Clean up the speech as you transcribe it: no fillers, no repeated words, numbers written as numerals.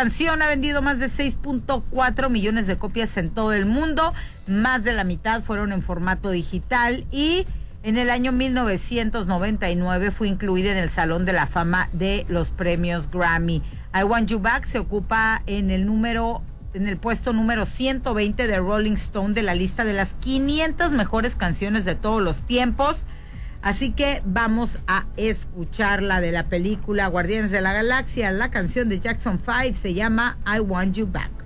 canción ha vendido más de 6.4 millones de copias en todo el mundo, más de la mitad fueron en formato digital y en el año 1999 fue incluida en el Salón de la Fama de los premios Grammy. I Want You Back se ocupa en el puesto número 120 de Rolling Stone de la lista de las 500 mejores canciones de todos los tiempos. Así que vamos a escuchar la de la película Guardianes de la Galaxia. La canción de Jackson 5 se llama I Want You Back.